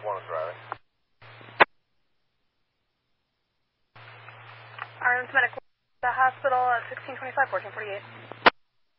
1 is driving. Arms Medical, the hospital at 1625, 1448.